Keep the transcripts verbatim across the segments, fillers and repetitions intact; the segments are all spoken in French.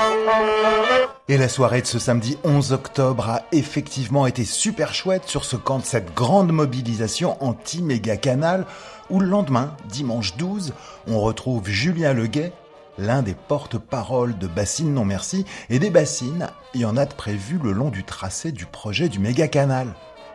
Et la soirée de ce samedi onze octobre a effectivement été super chouette sur ce camp de cette grande mobilisation anti-méga-canal où le lendemain, dimanche douze, on retrouve Julien Leguet, l'un des porte-parole de Bassines Non Merci, et des bassines, il y en a de prévues le long du tracé du projet du méga-canal.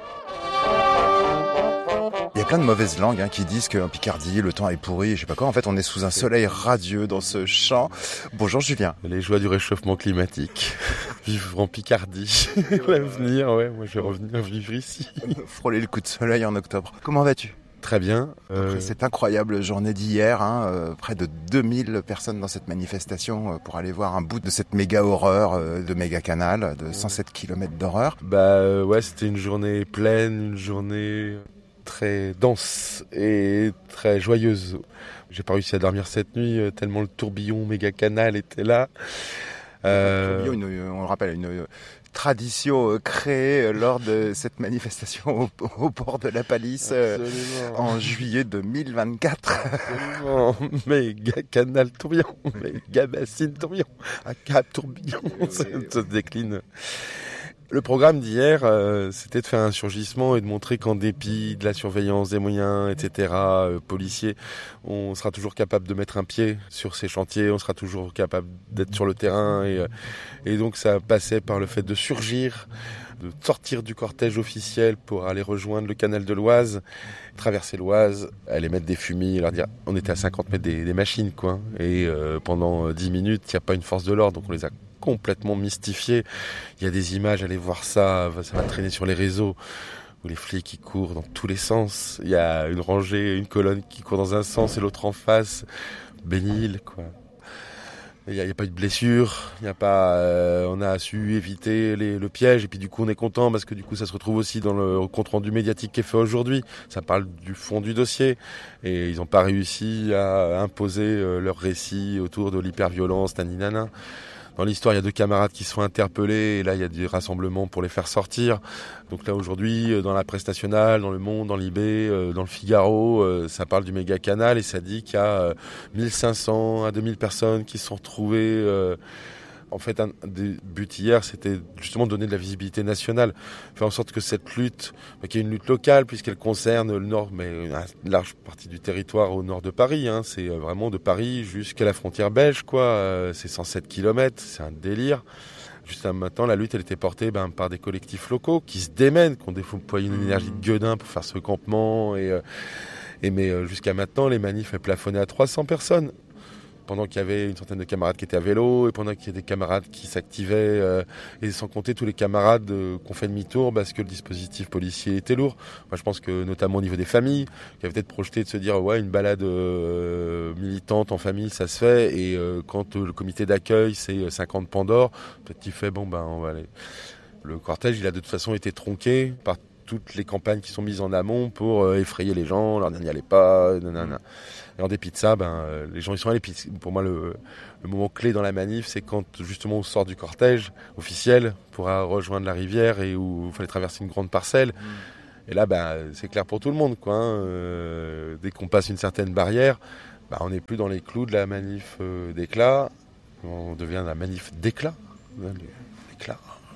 Il y a plein de mauvaises langues hein, qui disent qu'en Picardie, le temps est pourri, je sais pas quoi. En fait, on est sous un soleil radieux dans ce champ. Bonjour Julien. Les joies du réchauffement climatique. Vivre en Picardie. L'avenir, ouais, moi je vais revenir vivre ici. Frôler le coup de soleil en octobre. Comment vas-tu ? Très bien. Euh... Cette incroyable journée d'hier, hein, euh, près de deux mille personnes dans cette manifestation euh, pour aller voir un bout de cette méga horreur euh, de méga canal de cent sept kilomètres d'horreur. Bah euh, ouais, c'était une journée pleine, une journée très dense et très joyeuse. J'ai pas réussi à dormir cette nuit euh, tellement le tourbillon méga canal était là. Euh... Tourbillon, une, on le rappelle, une tradition créée lors de cette manifestation au, au bord de la Palisse euh, en juillet deux mille vingt-quatre. Absolument. Méga canal tourbillon, méga bassine tourbillon, un cap tourbillon, ça se décline. Le programme d'hier, euh, c'était de faire un surgissement et de montrer qu'en dépit de la surveillance, des moyens, et cetera, euh, policiers, on sera toujours capable de mettre un pied sur ces chantiers, on sera toujours capable d'être sur le terrain. Et, euh, et donc ça passait par le fait de surgir, de sortir du cortège officiel pour aller rejoindre le canal de l'Oise, traverser l'Oise, aller mettre des fumis, leur dire on était à cinquante mètres des, des machines, quoi. Et euh, pendant dix minutes, il n'y a pas une force de l'ordre, donc on les a complètement mystifié. Il y a des images, allez voir ça, ça va traîner sur les réseaux, où les flics qui courent dans tous les sens. Il y a une rangée, une colonne qui court dans un sens et l'autre en face. Bénil, quoi. Il n'y a, a pas eu de blessure, il y a pas, euh, on a su éviter les, le piège et puis du coup on est content parce que du coup ça se retrouve aussi dans le compte rendu médiatique qui est fait aujourd'hui. Ça parle du fond du dossier et ils n'ont pas réussi à imposer euh, leur récit autour de l'hyperviolence, naninana. Dans l'histoire, il y a deux camarades qui se sont interpellés et là, il y a des rassemblements pour les faire sortir. Donc là, aujourd'hui, dans la presse nationale, dans Le Monde, dans l'I B, dans le Figaro, ça parle du méga canal et ça dit qu'il y a mille cinq cents à deux mille personnes qui se sont retrouvées. En fait, un des buts hier, c'était justement de donner de la visibilité nationale, faire en sorte que cette lutte, qui est une lutte locale, puisqu'elle concerne le nord, mais une large partie du territoire au nord de Paris, hein, c'est vraiment de Paris jusqu'à la frontière belge, quoi. C'est cent sept kilomètres, c'est un délire. Jusqu'à maintenant, la lutte, elle était portée ben, par des collectifs locaux qui se démènent, qui ont déployé une énergie de gueudin pour faire ce campement. Et, et mais jusqu'à maintenant, les manifs, elles plafonnaient à trois cents personnes. Pendant qu'il y avait une centaine de camarades qui étaient à vélo, et pendant qu'il y a des camarades qui s'activaient, euh, et sans compter tous les camarades euh, qui ont fait demi-tour parce que le dispositif policier était lourd. Moi, je pense que notamment au niveau des familles, qui avaient peut-être projeté de se dire ouais, une balade euh, militante en famille, ça se fait, et euh, quand euh, le comité d'accueil, c'est cinquante Pandore, peut-être qu'il fait bon ben on va aller. Le cortège, il a de toute façon été tronqué par toutes les campagnes qui sont mises en amont pour euh, effrayer les gens, leur dire n'y allez pas, nanana. Et en dépit de ça, ben, euh, les gens y sont allés. Puis pour moi, le, le moment clé dans la manif, c'est quand justement on sort du cortège officiel pour rejoindre la rivière et où il fallait traverser une grande parcelle. Mmh. Et là, ben, c'est clair pour tout le monde, quoi. Hein. Euh, dès qu'on passe une certaine barrière, ben, on n'est plus dans les clous de la manif euh, d'éclat. On devient la manif d'éclat. D'éclat.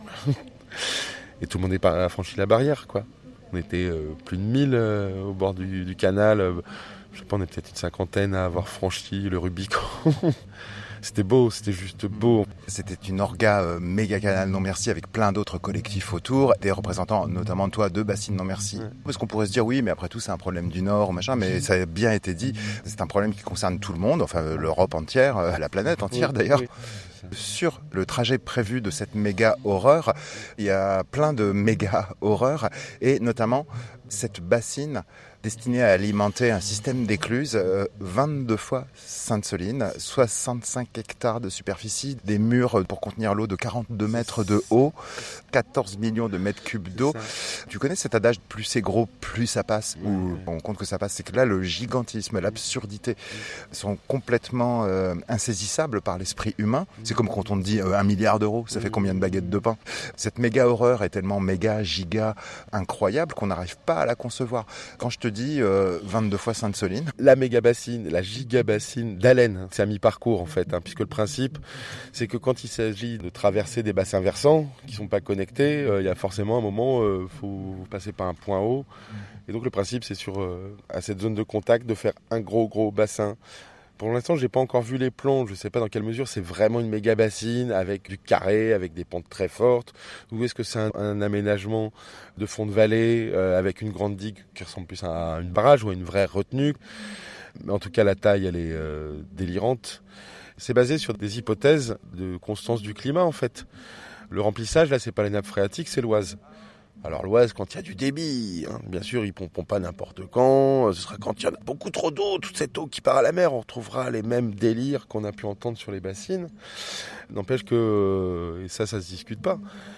Et tout le monde n'est pas franchi la barrière, quoi. On était euh, plus de mille euh, au bord du, du canal. Euh, je sais pas, on était peut-être une cinquantaine à avoir franchi le Rubicon. C'était beau, c'était juste beau. C'était une orga euh, méga canal non merci avec plein d'autres collectifs autour, des représentants notamment toi de Bassines non merci. Ouais. Parce qu'on pourrait se dire oui, mais après tout c'est un problème du Nord, machin, mais ça a bien été dit, c'est un problème qui concerne tout le monde, enfin l'Europe entière, euh, la planète entière oui, d'ailleurs. Oui. Sur le trajet prévu de cette méga horreur, il y a plein de méga horreurs et notamment cette bassine destinée à alimenter un système d'écluses, euh, vingt-deux fois Sainte-Soline, soixante-cinq hectares de superficie, des murs pour contenir l'eau de quarante-deux mètres de haut, quatorze millions de mètres cubes d'eau. Tu connais cet adage, plus c'est gros, plus ça passe, oui, ou oui. On compte que ça passe, c'est que là le gigantisme, l'absurdité sont complètement euh, insaisissables par l'esprit humain. C'est comme quand on te dit euh, un milliard d'euros, ça fait combien de baguettes de pain? Cette méga horreur est tellement méga, giga, incroyable qu'on n'arrive pas à la concevoir. Quand je te dis euh, vingt-deux fois Sainte-Soline. La méga-bassine, la giga-bassine d'Allen, c'est à mi-parcours en fait, hein, puisque le principe, c'est que quand il s'agit de traverser des bassins versants qui ne sont pas connectés, il euh, y a forcément un moment, il euh, faut passer par un point haut. Et donc le principe, c'est sur euh, à cette zone de contact de faire un gros gros bassin. Pour l'instant, j'ai pas encore vu les plans. Je sais pas dans quelle mesure c'est vraiment une méga bassine avec du carré, avec des pentes très fortes, ou est-ce que c'est un, un aménagement de fond de vallée euh, avec une grande digue qui ressemble plus à une barrage ou à une vraie retenue. Mais en tout cas, la taille, elle est euh, délirante. C'est basé sur des hypothèses de constance du climat en fait. Le remplissage, là, c'est pas les nappes phréatiques, c'est l'Oise. Alors l'Oise, quand il y a du débit, hein, bien sûr, ils ne pomperont pas n'importe quand. Ce sera quand il y en a beaucoup trop d'eau, toute cette eau qui part à la mer, on retrouvera les mêmes délires qu'on a pu entendre sur les bassines. N'empêche que, et ça, ça se discute pas,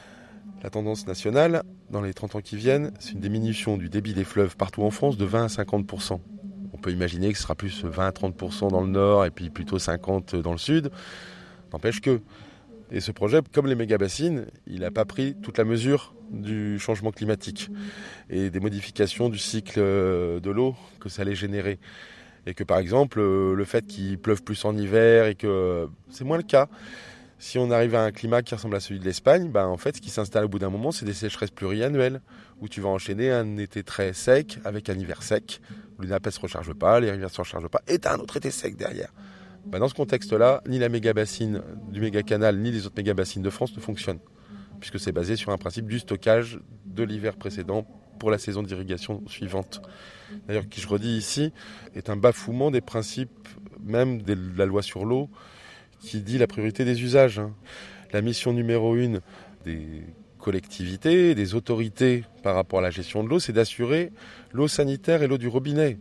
la tendance nationale, dans les trente ans qui viennent, c'est une diminution du débit des fleuves partout en France de vingt à cinquante pour cent. On peut imaginer que ce sera plus vingt à trente pour cent dans le nord et puis plutôt cinquante pour cent dans le sud. N'empêche que, et ce projet, comme les méga-bassines, il n'a pas pris toute la mesure du changement climatique et des modifications du cycle de l'eau que ça allait générer. Et que par exemple, le fait qu'il pleuve plus en hiver et que c'est moins le cas. Si on arrive à un climat qui ressemble à celui de l'Espagne, ben en fait, ce qui s'installe au bout d'un moment, c'est des sécheresses pluriannuelles où tu vas enchaîner un été très sec avec un hiver sec où les nappes ne se rechargent pas, les rivières ne se rechargent pas et tu as un autre été sec derrière. Ben dans ce contexte-là, ni la méga-bassine du méga-canal, ni les autres méga-bassines de France ne fonctionnent, puisque c'est basé sur un principe du stockage de l'hiver précédent pour la saison d'irrigation suivante. D'ailleurs, qui je redis ici, est un bafouement des principes même de la loi sur l'eau, qui dit la priorité des usages. La mission numéro une des collectivités, des autorités par rapport à la gestion de l'eau, c'est d'assurer l'eau sanitaire et l'eau du robinet.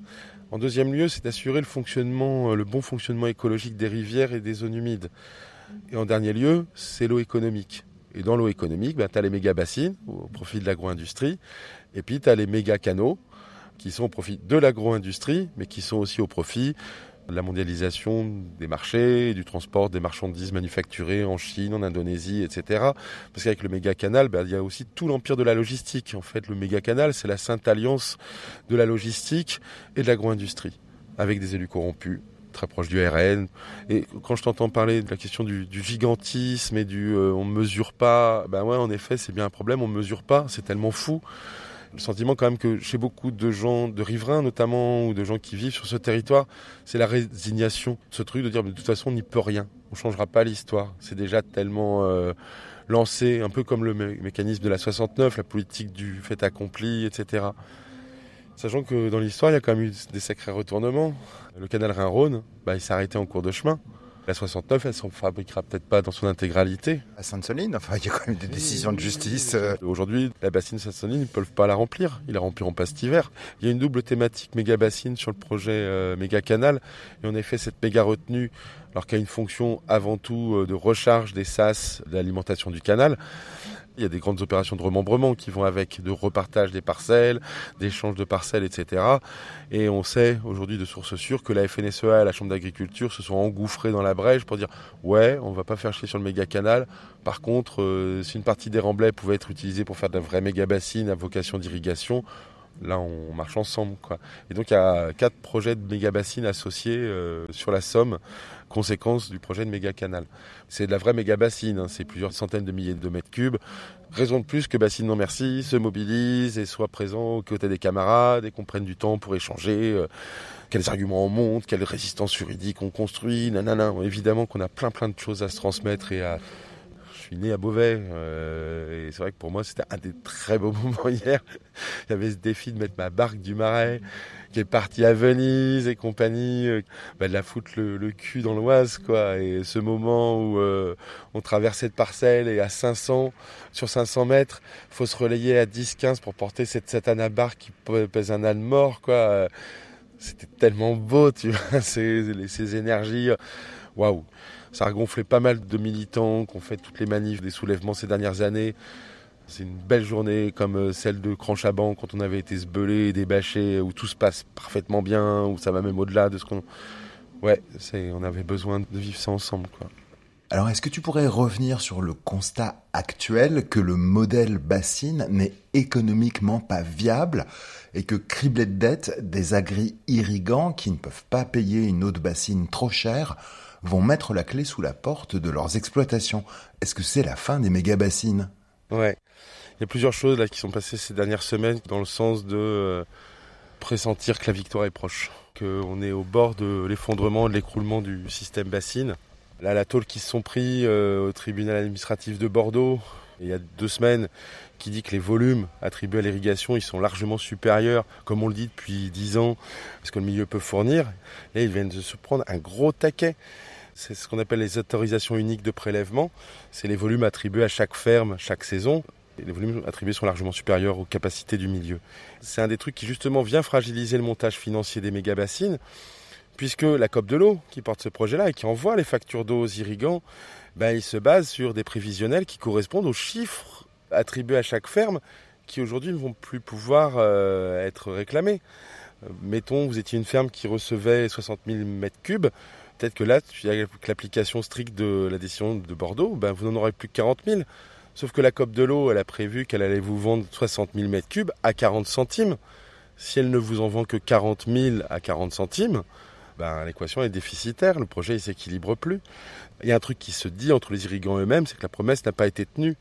En deuxième lieu, c'est d'assurer le fonctionnement, le bon fonctionnement écologique des rivières et des zones humides. Et en dernier lieu, c'est l'eau économique. Et dans l'eau économique, ben, tu as les méga-bassines au profit de l'agro-industrie, et puis tu as les méga-canaux qui sont au profit de l'agro-industrie, mais qui sont aussi au profit de la mondialisation des marchés, du transport des marchandises manufacturées en Chine, en Indonésie, et cetera. Parce qu'avec le méga-canal, ben, il y a aussi tout l'empire de la logistique. En fait, le méga-canal, c'est la sainte alliance de la logistique et de l'agro-industrie, avec des élus corrompus, très proche du R N. Et quand je t'entends parler de la question du, du gigantisme et du euh, on ne mesure pas, ben ouais, en effet, c'est bien un problème, on ne mesure pas, c'est tellement fou. Le sentiment quand même que chez beaucoup de gens, de riverains notamment, ou de gens qui vivent sur ce territoire, c'est la résignation. Ce truc de dire, mais de toute façon, on n'y peut rien. On ne changera pas l'histoire. C'est déjà tellement euh, lancé, un peu comme le mé- mécanisme de la soixante-neuf, la politique du fait accompli, et cetera. Sachant que dans l'histoire, il y a quand même eu des sacrés retournements. Le canal Rhin-Rhône, bah, il s'est arrêté en cours de chemin. La soixante-neuf, elle ne se fabriquera peut-être pas dans son intégralité. À Sainte-Soline, enfin, il y a quand même des décisions de justice. Euh... Aujourd'hui, la bassine Sainte-Soline, ils ne peuvent pas la remplir. Ils la rempliront pas cet hiver. Il y a une double thématique méga-bassine sur le projet euh, méga-canal. Et en effet, cette méga-retenue, alors qu'elle a une fonction avant tout euh, de recharge des sas, de l'alimentation du canal, il y a des grandes opérations de remembrement qui vont avec, de repartage des parcelles, d'échange de parcelles, et cetera. Et on sait aujourd'hui de sources sûres que la F N S E A et la Chambre d'agriculture se sont engouffrés dans la brèche pour dire « Ouais, on ne va pas faire chier sur le méga-canal. Par contre, euh, si une partie des remblais pouvait être utilisée pour faire de la vraie méga-bassine à vocation d'irrigation, là, on marche ensemble, quoi. » Et donc, il y a quatre projets de méga-bassine associés euh, sur la Somme, conséquence du projet de méga-canal. C'est de la vraie méga-bassine, hein, c'est plusieurs centaines de milliers de mètres cubes. Raison de plus que Bassine Non Merci se mobilise et soit présent aux côtés des camarades et qu'on prenne du temps pour échanger. Euh, quels arguments on monte, quelle résistance juridique on construit, nanana. Évidemment qu'on a plein plein de choses à se transmettre et à... Je suis né à Beauvais euh, et c'est vrai que pour moi c'était un des très beaux moments hier. Il y avait ce défi de mettre ma barque du Marais qui est partie à Venise et compagnie, euh, bah, de la foutre le, le cul dans l'Oise, quoi. Et ce moment où euh, on traverse cette parcelle et à cinq cents, sur cinq cents mètres, il faut se relayer à dix quinze pour porter cette satana barque qui pèse un âne mort, quoi. C'était tellement beau, tu vois, ces, ces énergies. Waouh! Ça a regonflé pas mal de militants qui ont fait toutes les manifs des soulèvements ces dernières années. C'est une belle journée comme celle de Cranchaban quand on avait été sbelé et débâché, où tout se passe parfaitement bien, où ça va même au-delà de ce qu'on... Ouais, c'est, on avait besoin de vivre ça ensemble, quoi. Alors, est-ce que tu pourrais revenir sur le constat actuel que le modèle bassine n'est économiquement pas viable et que, criblés de dettes, des agri-irrigants qui ne peuvent pas payer une eau de bassine trop chère vont mettre la clé sous la porte de leurs exploitations? Est-ce que c'est la fin des méga-bassines? Ouais. Il y a plusieurs choses là qui sont passées ces dernières semaines dans le sens de euh, pressentir que la victoire est proche, qu'on est au bord de l'effondrement, de l'écroulement du système bassine. Là, la tôle qui se sont pris euh, au tribunal administratif de Bordeaux, il y a deux semaines, qui dit que les volumes attribués à l'irrigation, ils sont largement supérieurs, comme on le dit depuis dix ans, parce que le milieu peut fournir. Là, ils viennent de se prendre un gros taquet. C'est ce qu'on appelle les autorisations uniques de prélèvement. C'est les volumes attribués à chaque ferme, chaque saison. Et les volumes attribués sont largement supérieurs aux capacités du milieu. C'est un des trucs qui justement vient fragiliser le montage financier des méga-bassines, puisque la C O P de l'eau, qui porte ce projet-là et qui envoie les factures d'eau aux irrigants, ben, il se base sur des prévisionnels qui correspondent aux chiffres attribués à chaque ferme, qui aujourd'hui ne vont plus pouvoir euh, être réclamés. Euh, mettons, vous étiez une ferme qui recevait soixante mille mètres cubes, peut-être que là, avec l'application stricte de la décision de Bordeaux, ben, vous n'en aurez plus que quarante mille. Sauf que la C O P de l'eau, elle a prévu qu'elle allait vous vendre soixante mille mètres cubes à quarante centimes. Si elle ne vous en vend que quarante mille à quarante centimes, ben, l'équation est déficitaire, le projet ne s'équilibre plus. Il y a un truc qui se dit entre les irrigants eux-mêmes, c'est que la promesse n'a pas été tenue.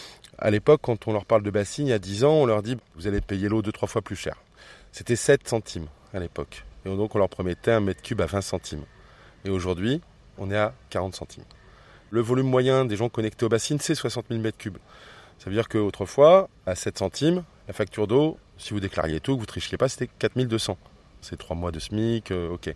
À l'époque, quand on leur parle de bassines, il y a dix ans, on leur dit « vous allez payer l'eau deux, trois fois plus cher ». C'était sept centimes à l'époque. Et donc on leur promettait un mètre cube à vingt centimes. Et aujourd'hui, on est à quarante centimes. Le volume moyen des gens connectés aux bassines, c'est soixante mille mètres cubes. Ça veut dire qu'autrefois, à sept centimes, la facture d'eau, si vous déclariez tout, que vous ne trichiez pas, c'était quatre mille deux cents. C'est trois mois de SMIC, euh, ok.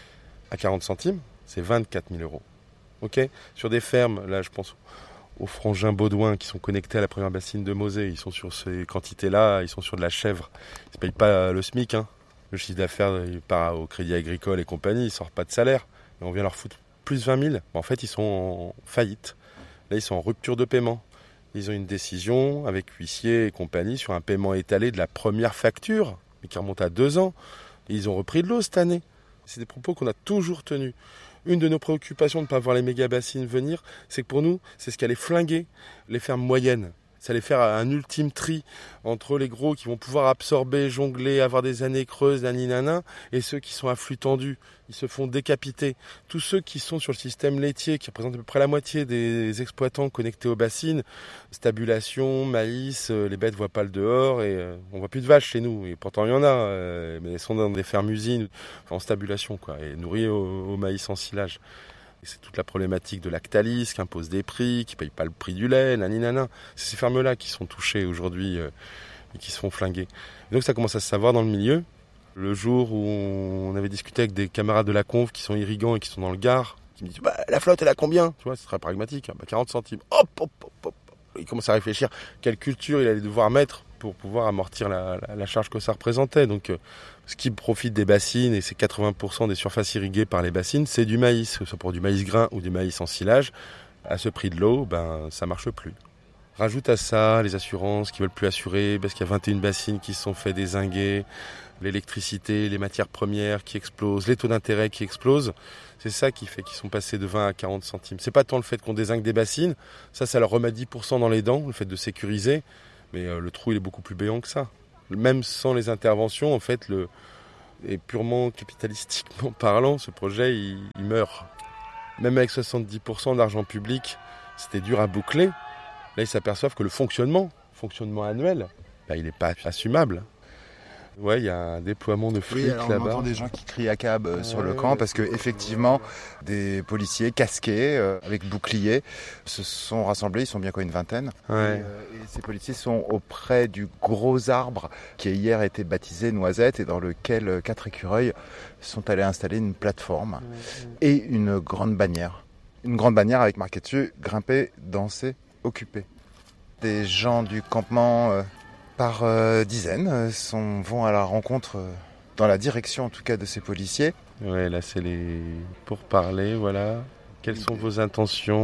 À quarante centimes, c'est vingt-quatre mille euros. Ok. Sur des fermes, là je pense aux frangins Baudouin qui sont connectés à la première bassine de Mosée, ils sont sur ces quantités-là, ils sont sur de la chèvre. Ils ne payent pas le SMIC, hein. Le chiffre d'affaires, il part au Crédit Agricole et compagnie, ils ne sortent pas de salaire. Et on vient leur foutre plus vingt mille. En fait, ils sont en faillite. Là, ils sont en rupture de paiement. Ils ont une décision avec huissier et compagnie sur un paiement étalé de la première facture, mais qui remonte à deux ans. Et ils ont repris de l'eau cette année. C'est des propos qu'on a toujours tenus. Une de nos préoccupations de ne pas voir les méga-bassines venir, c'est que pour nous, c'est ce qui allait flinguer les fermes moyennes. Ça allait faire un ultime tri entre les gros qui vont pouvoir absorber, jongler, avoir des années creuses, naninana, et ceux qui sont à flux tendu. Ils se font décapiter. Tous ceux qui sont sur le système laitier, qui représentent à peu près la moitié des exploitants connectés aux bassines, stabulation, maïs, les bêtes ne voient pas le dehors, et on ne voit plus de vaches chez nous. Et pourtant, il y en a, mais elles sont dans des fermes-usines, en stabulation, quoi, et nourries au, au maïs en silage. Et c'est toute la problématique de Lactalis qui impose des prix, qui ne paye pas le prix du lait, naninana. C'est ces fermes-là qui sont touchées aujourd'hui euh, et qui se font flinguer. Et donc ça commence à se savoir dans le milieu. Le jour où on avait discuté avec des camarades de la conf qui sont irrigants et qui sont dans le Gard, qui me disent bah, « la flotte, elle a combien ?» Tu vois, c'est très pragmatique. Bah, quarante centimes. Hop, hop, hop, hop. Il commence à réfléchir quelle culture il allait devoir mettre pour pouvoir amortir la, la, la charge que ça représentait. Donc, euh, ce qui profite des bassines, et c'est quatre-vingts pour cent des surfaces irriguées par les bassines, c'est du maïs, que ce soit pour du maïs grain ou du maïs en silage. À ce prix de l'eau, ben, ça marche plus. Rajoute à ça les assurances qui veulent plus assurer, parce qu'il y a vingt et une bassines qui se sont fait dézinguer, l'électricité, les matières premières qui explosent, les taux d'intérêt qui explosent. C'est ça qui fait qu'ils sont passés de vingt à quarante centimes. C'est pas tant le fait qu'on dézingue des bassines, ça, ça leur remet dix pour cent dans les dents, le fait de sécuriser, mais euh, le trou, il est beaucoup plus béant que ça. Même sans les interventions, en fait, le, et purement capitalistiquement parlant, ce projet, il, il meurt. Même avec soixante-dix pour cent d'argent public, c'était dur à boucler. Là, ils s'aperçoivent que le fonctionnement, fonctionnement annuel, bah, il n'est pas assumable. Ouais, il y a un déploiement de flics oui, alors là-bas. On entend des gens qui crient à cab euh, sur le camp parce que effectivement, des policiers casqués euh, avec boucliers se sont rassemblés. Ils sont bien quoi, une vingtaine. Ouais. Et, euh, et ces policiers sont auprès du gros arbre qui a hier été baptisé Noisette et dans lequel euh, quatre écureuils sont allés installer une plateforme ouais, ouais. et une grande bannière. Une grande bannière avec marqué dessus « Grimper, danser, occuper ». Des gens du campement... Euh, par euh, dizaines, euh, sont, vont à la rencontre, euh, dans la direction en tout cas de ces policiers. Ouais, là c'est les pourparlers, voilà. Quelles sont vos intentions ?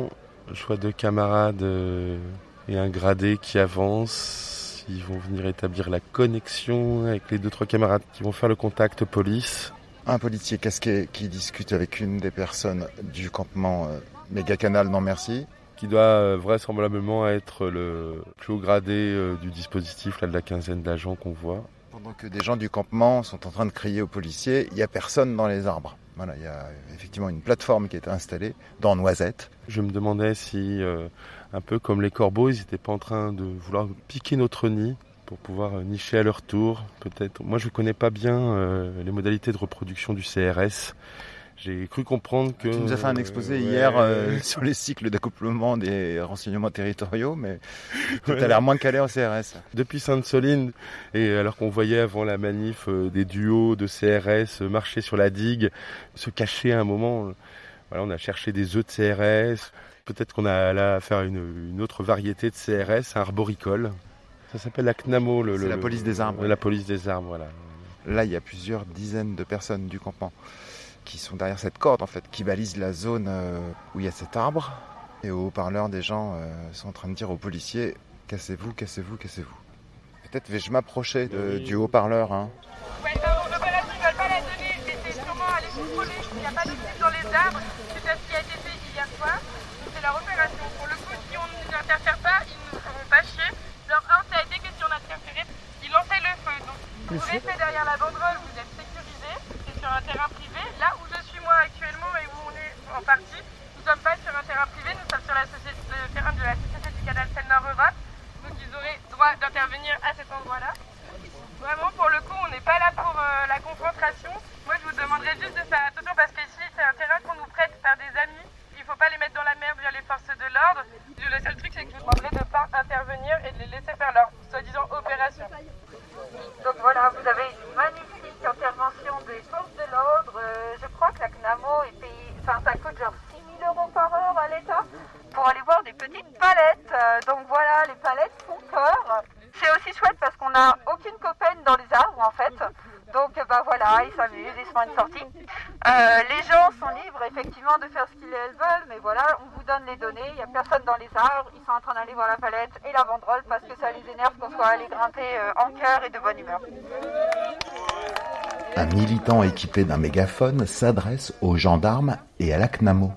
Choix de camarades euh, et un gradé qui avance. Ils vont venir établir la connexion avec les deux trois camarades qui vont faire le contact police. Un policier casqué qui discute avec une des personnes du campement euh, Méga Canal, non merci. Qui doit euh, vraisemblablement être le plus haut gradé euh, du dispositif là, de la quinzaine d'agents qu'on voit. Pendant que des gens du campement sont en train de crier aux policiers, il n'y a personne dans les arbres. Voilà, il y a effectivement une plateforme qui est installée dans Noisette. Je me demandais si, euh, un peu comme les corbeaux, ils n'étaient pas en train de vouloir piquer notre nid pour pouvoir nicher à leur tour. Peut-être. Moi, je ne connais pas bien euh, les modalités de reproduction du C R S. J'ai cru comprendre que... Tu nous as fait un exposé euh, hier ouais. euh, sur les cycles d'accouplement des renseignements territoriaux, mais tu as l'air moins calé en C R S. Depuis Sainte-Soline, et alors qu'on voyait avant la manif euh, des duos de C R S euh, marcher sur la digue, se cacher à un moment, euh, voilà, on a cherché des œufs de C R S, peut-être qu'on a là à faire une, une autre variété de C R S, un arboricole. Ça s'appelle la C N A M O. Le, C'est le, la police des arbres. La police des arbres, voilà. Là, il y a plusieurs dizaines de personnes du campement qui sont derrière cette corde, en fait, qui balise la zone euh, où il y a cet arbre. Et au haut-parleur, des gens euh, sont en train de dire aux policiers « Cassez-vous, cassez-vous, cassez-vous ». Peut-être vais-je m'approcher de, du haut-parleur. Hein. Ouais, non, l'opération, ils ne veulent pas la donner, c'était sûrement aller contrôler. Il n'y a pas de fil dans les arbres, c'est ce qui a été fait hier soir. Donc c'est leur opération. Pour le coup, si on ne nous interfère pas, ils ne nous feront pas chier. Leur un, ça a été que si on interférait, ils lançaient le feu. Donc vous restez derrière la banderole, vous êtes sécurisé, c'est sur un terrain privé. Là où je suis moi actuellement et où on est en partie, nous ne sommes pas sur un terrain privé, nous sommes sur la société, le terrain de la Société du Canal Seine-Nord-Europe. Donc ils auraient droit d'intervenir à cet endroit-là. Vraiment, pour le coup, on n'est pas là pour euh, la confrontation. Moi, je vous demanderais juste de faire attention parce qu'ici, c'est un terrain qu'on nous prête par des amis. Il ne faut pas les mettre dans la merde via les forces de l'ordre. Le seul truc, c'est que je vous demanderais de ne pas intervenir et de les laisser faire leur soi-disant opération. Donc voilà, vous avez une magnifique intervention des forces de l'ordre. Euh, je crois que la C N A M O est payée, enfin, ça coûte genre six mille euros par heure à l'État pour aller voir des petites palettes. Euh, donc voilà, les palettes font peur. C'est aussi chouette parce qu'on n'a aucune copaine dans les arbres en fait. Donc bah voilà, ils s'amusent, ils se font une sortie. Euh, les gens sont libres effectivement de faire ce qu'ils et elles veulent, mais voilà, on vous donne les données, il n'y a personne dans les arbres, ils sont en train d'aller voir la palette et la banderole parce que ça les énerve qu'on soit allé grimper euh, en cœur et de bonne humeur. Un militant équipé d'un mégaphone s'adresse aux gendarmes et à la C N A M O.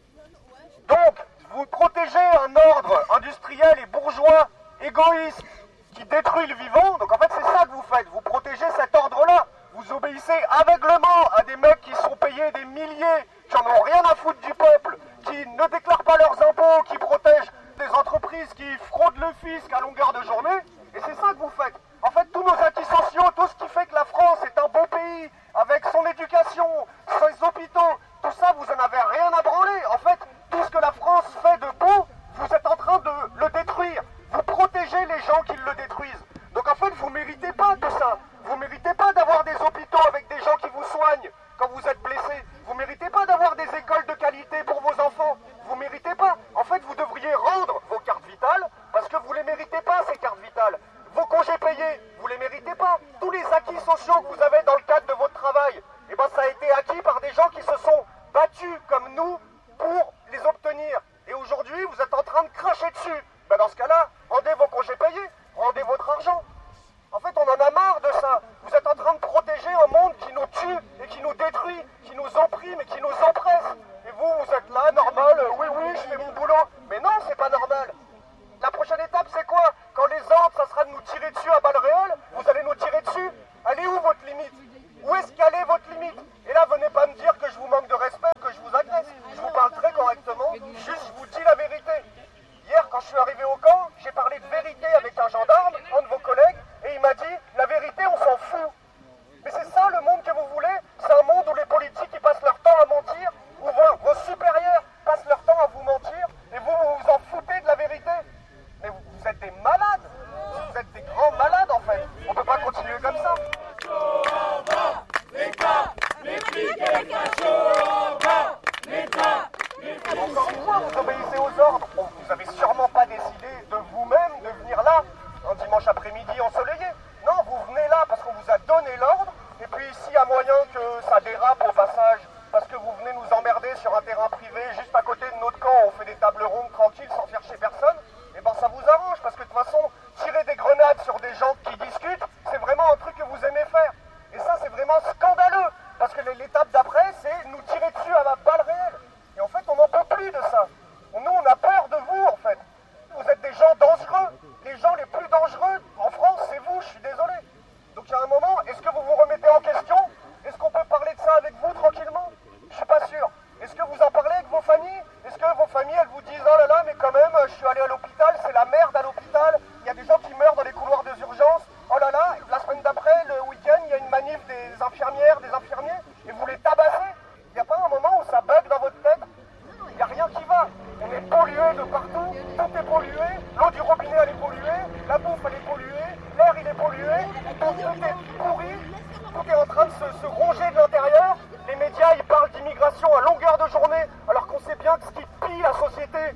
Donc, vous protégez un ordre industriel et bourgeois égoïste qui détruit le vivant, donc en fait c'est ça que vous faites, vous protégez cet ordre-là, vous obéissez aveuglement à des mecs qui sont payés des milliers, qui en ont rien à foutre du peuple, qui ne déclarent pas leurs impôts, qui protègent des entreprises qui fraudent le fisc à longueur de journée, et c'est ça que vous faites. En fait, tous nos acquis sociaux, tout ce qui fait que la France est un beau pays, avec son éducation, ses hôpitaux, tout ça, vous en avez rien à branler. En fait, tout ce que la France fait de beau, vous êtes en train de le détruire. Vous protégez les gens qui le détruisent. Donc en fait, vous ne méritez pas de ça. Vous ne méritez pas d'avoir des hôpitaux avec des gens qui vous soignent quand vous êtes blessés. Vous ne méritez pas d'avoir des écoles de qualité pour vos enfants. Vous ne méritez pas. En fait, vous devriez rendre vos cartes vitales parce que vous ne les méritez pas, ces cartes vitales. Vos congés payés, vous ne les méritez pas. Tous les acquis sociaux que vous avez dans le cadre de votre travail, eh ben, ça a été acquis par des gens qui se sont battus comme nous pour les obtenir. Et aujourd'hui, vous êtes en train de cracher dessus. Ben, dans ce cas-là, rendez vos congés payés, rendez votre argent. En fait, on en a marre de ça. Vous êtes en train de protéger un monde qui nous tue et qui nous détruit, qui nous opprime et qui nous oppresse. Et vous, vous êtes là, normal, euh, oui, oui, je fais mon boulot. Mais non, c'est pas normal. La prochaine étape, c'est quoi? Quand les ordres, ça sera de nous tirer dessus à balles réelles, vous allez nous tirer dessus. Elle est où votre limite? Où est-ce qu'elle est votre limite? Et là, venez pas me dire que je vous manque de respect, que je vous agresse. Je vous parle très correctement, juste je vous dis la vérité. Hier, quand je suis arrivé au camp, j'ai parlé de vérité avec un gendarme, un de vos collègues, et il m'a dit, la vérité, on s'en fout. Mais c'est ça le monde que vous voulez? C'est un monde où les politiques ils passent leur temps à mentir, où vos, vos supérieurs passent leur temps à vous mentir, et vous, vous vous en foutez de la vérité? Mais vous, vous êtes des malades. Vous êtes des grands malades, en fait. On peut pas continuer comme ça. Les gars, les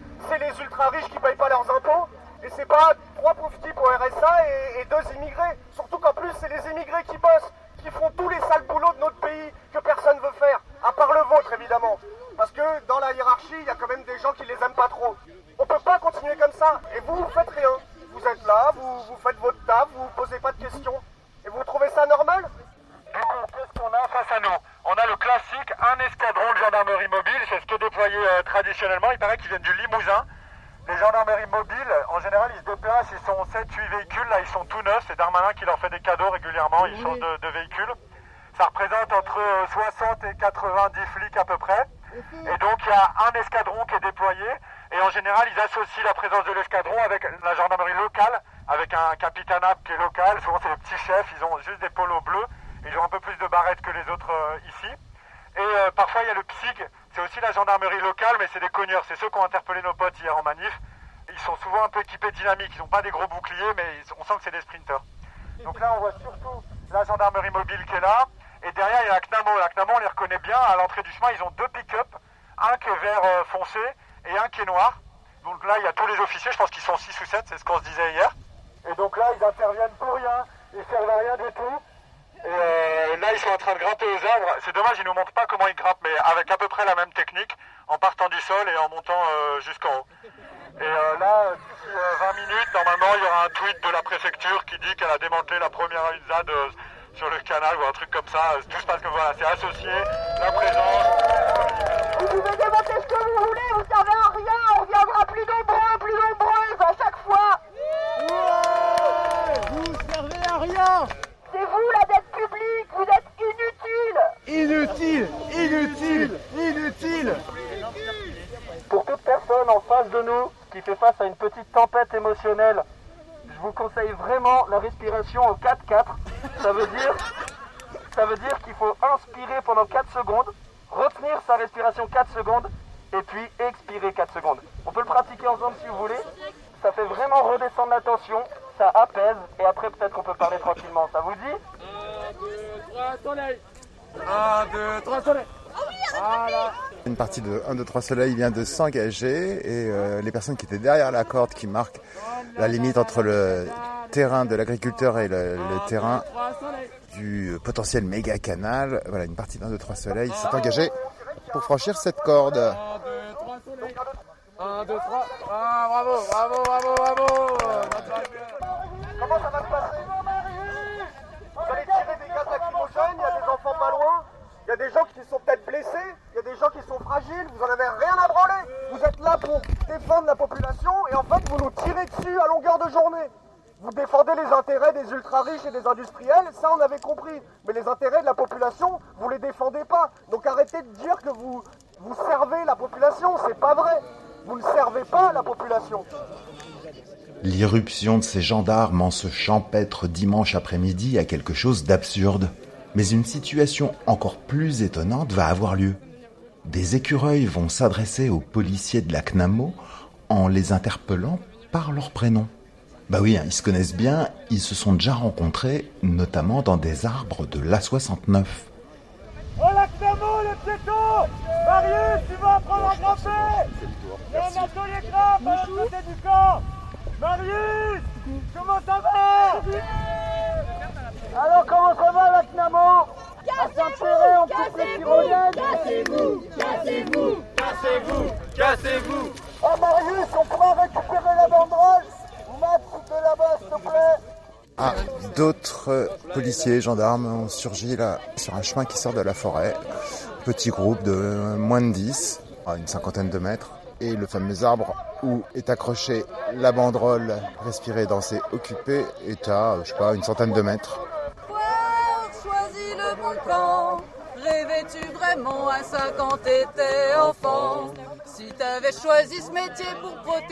c'est les ultra-riches qui payent pas leurs impôts. Et c'est pas trois pauvres types au R S A et, et deux immigrés. Surtout qu'en plus, c'est les immigrés qui bossent, qui font tous les sales boulots de notre pays que personne veut faire. À part le vôtre, évidemment. Parce que dans la hiérarchie, il y a quand même des gens qui les aiment pas trop. On peut pas continuer comme ça. Et vous, vous faites rien. Vous êtes là, vous, vous faites votre taf, vous vous posez pas de questions. Et vous trouvez ça normal ? Du coup, qu'est-ce qu'on a face à nous? On a le classique, un escadron de gendarmerie mobile, c'est ce qui est déployé euh, traditionnellement. Il paraît qu'ils viennent du Limousin. Les gendarmeries mobiles, en général, ils se déplacent, ils sont sept huit véhicules, là ils sont tout neufs, c'est Darmanin qui leur fait des cadeaux régulièrement, ils changent de, de véhicules. Ça représente entre soixante et quatre-vingt-dix flics à peu près. Et donc il y a un escadron qui est déployé, et en général ils associent la présence de l'escadron avec la gendarmerie locale, avec un capitanat qui est local, souvent c'est les petits chefs, ils ont juste des polos bleus, ils ont un peu plus de barrettes que les autres euh, ici. Et euh, parfois il y a le P S I G, c'est aussi la gendarmerie locale, mais c'est des cogneurs, c'est ceux qui ont interpellé nos potes hier en manif. Ils sont souvent un peu équipés dynamiques, ils n'ont pas des gros boucliers, mais ils, on sent que c'est des sprinters. Donc là on voit surtout la gendarmerie mobile qui est là, et derrière il y a la C N A M O. La C N A M O on les reconnaît bien, à l'entrée du chemin ils ont deux pick-up, un qui est vert euh, foncé et un qui est noir. Donc là il y a tous les officiers, je pense qu'ils sont six ou sept, c'est ce qu'on se disait hier. Et donc là ils interviennent pour rien, ils servent à rien du tout. Et euh, là, ils sont en train de grimper aux arbres. C'est dommage, ils nous montrent pas comment ils grimpent, mais avec à peu près la même technique, en partant du sol et en montant euh, jusqu'en haut. Et euh, là, d'ici euh, vingt minutes, normalement, il y aura un tweet de la préfecture qui dit qu'elle a démantelé la première U N Z A D euh, sur le canal ou un truc comme ça. Tout se passe comme voilà, c'est associé, la présence. Vous pouvez démonter ce que vous voulez, vous servez à rien, on viendra plus nombreux, plus nombreuses à chaque fois. Ouais, vous servez à rien. C'est vous la dette publique, vous êtes inutile. Inutile, inutile, inutile. Pour toute personne en face de nous qui fait face à une petite tempête émotionnelle, je vous conseille vraiment la respiration au quatre quatre. Ça veut dire, ça veut dire qu'il faut inspirer pendant quatre secondes, retenir sa respiration quatre secondes et puis expirer quatre secondes. On peut le pratiquer ensemble si vous voulez. Ça fait vraiment redescendre la tension, ça apaise et après peut-être qu'on peut parler tranquillement. Ça vous dit ? un, deux, trois, soleil. un, deux, trois, soleil. Voilà. Une partie de un, deux, trois soleil vient de s'engager et euh, les personnes qui étaient derrière la corde qui marquent la limite entre le terrain de l'agriculteur et le, le terrain du potentiel méga canal, voilà, une partie d'un, deux, trois soleil s'est engagée pour franchir cette corde. un, deux, trois, soleil. un, deux, trois. Ah, bravo, bravo, bravo, bravo. Comment ça va se passer? Vous allez tirer des gaz lacrymogènes, il y a des enfants pas loin, il y a des gens qui sont peut-être blessés, il y a des gens qui sont fragiles, vous en avez rien à branler. Vous êtes là pour défendre la population et en fait vous nous tirez dessus à longueur de journée. Vous défendez les intérêts des ultra-riches et des industriels, ça on avait compris. Mais les intérêts de la population, vous les défendez pas. Donc arrêtez de dire que vous, vous servez la population, c'est pas vrai. Vous ne servez pas la population. L'irruption de ces gendarmes en ce champêtre dimanche après-midi a quelque chose d'absurde. Mais une situation encore plus étonnante va avoir lieu. Des écureuils vont s'adresser aux policiers de la C N A M O en les interpellant par leur prénom. Bah oui, hein, ils se connaissent bien, ils se sont déjà rencontrés, notamment dans des arbres de l'A soixante-neuf. Oh la C N A M O, les piétons! Marius, tu vas apprendre à grimper! Il y a un atelier grimpe à la côté du camp! Marius! Comment ça va? Alors comment ça va la C N A M O? À Saint-Péret, on coupe les pyromènes. Cassez-vous! Cassez-vous! Cassez-vous! Cassez-vous! Oh Marius, on pourra récupérer la banderole? Max, de là-bas, s'il te plaît. Ah, d'autres policiers, gendarmes ont surgi là sur un chemin qui sort de la forêt. Petit groupe de moins de dix, à une cinquantaine de mètres. Et le fameux arbre où est accrochée la banderole « Respirer, danser, occuper » est à, je sais pas, une centaine de mètres. Choisis le bon camp. Rêvais-tu vraiment à ça quand t'étais enfant? Si t'avais choisi ce métier pour protéger